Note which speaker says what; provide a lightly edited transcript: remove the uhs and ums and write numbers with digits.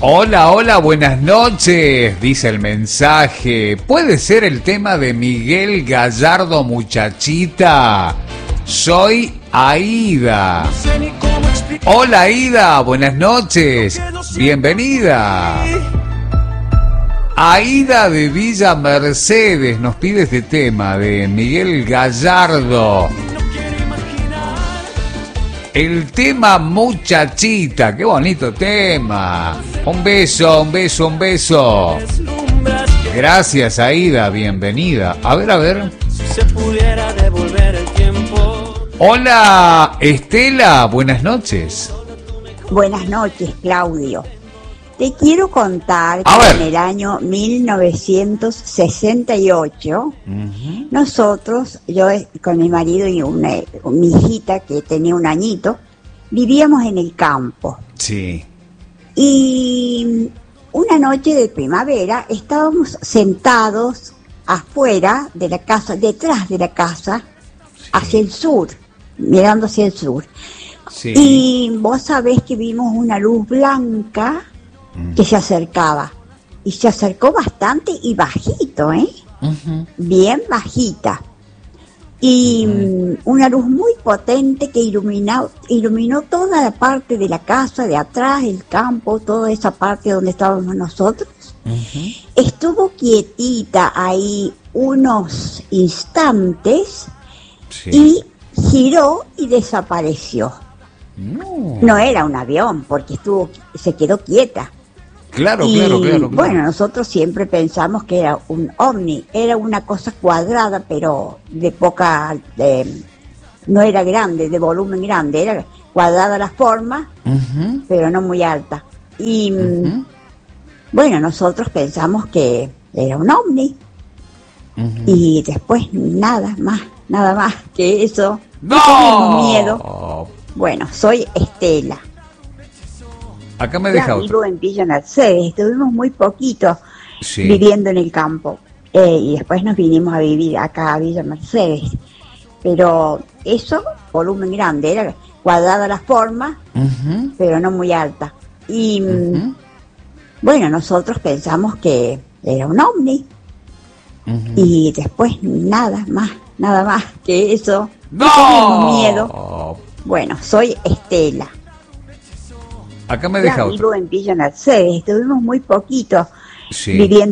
Speaker 1: Hola, hola, buenas noches, dice el mensaje. ¿Puede ser el tema de Miguel Gallardo, muchachita? Soy Aida. Hola, Aida, buenas noches. Bienvenida. Aida de Villa Mercedes nos pide este tema de Miguel Gallardo. El tema Muchachita, qué bonito tema. Un beso, un beso, un beso. Gracias, Aida, bienvenida. A ver. Hola, Estela, buenas noches.
Speaker 2: Buenas noches, Claudio. Te quiero contar que en el año 1968, nosotros, yo con mi marido y mi hijita que tenía un añito, vivíamos en el campo.
Speaker 1: Sí.
Speaker 2: Y una noche de primavera estábamos sentados afuera de la casa, detrás de la casa, hacia el sur, mirando hacia el sur. Sí. Y vos sabés que vimos una luz blanca que se acercaba, y se acercó bastante y bajito, bien bajita, y una luz muy potente que iluminó toda la parte de la casa, de atrás, el campo, toda esa parte donde estábamos nosotros. Estuvo quietita ahí unos instantes y giró y desapareció. No era un avión, porque se quedó quieta.
Speaker 1: Claro.
Speaker 2: Bueno, nosotros siempre pensamos que era un ovni, era una cosa cuadrada, pero no era grande, de volumen grande, era cuadrada la forma, pero no muy alta. Y bueno, nosotros pensamos que era un ovni, y después nada más que eso.
Speaker 1: ¡No!
Speaker 2: Tuvimos miedo. Bueno, soy Estela.
Speaker 1: Acá me deja
Speaker 2: vivo en Villa Mercedes, estuvimos muy poquito viviendo en el campo, y después nos vinimos a vivir acá a Villa Mercedes, pero eso, volumen grande, era cuadrada la forma, pero no muy alta, y bueno, nosotros pensamos que era un ovni, y después nada más que eso.
Speaker 1: ¡No!
Speaker 2: Tuvimos miedo. Bueno, soy Estela.
Speaker 1: Acá me deja
Speaker 2: vivo en Villa Mercedes, estuvimos muy poquito viviendo